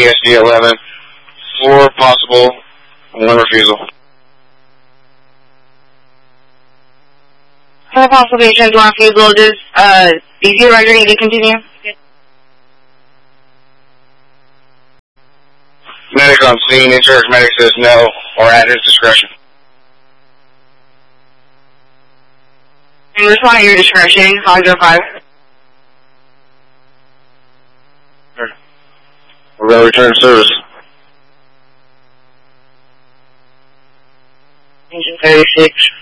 PSD 11. 4 possible, 1 refusal. 4 possible patients, 1 refusal. Does BC Roger need to continue? Medic on scene, in-charge medic says no, or at his discretion. And respond at your discretion, 505. We're going to return service. Engine 36.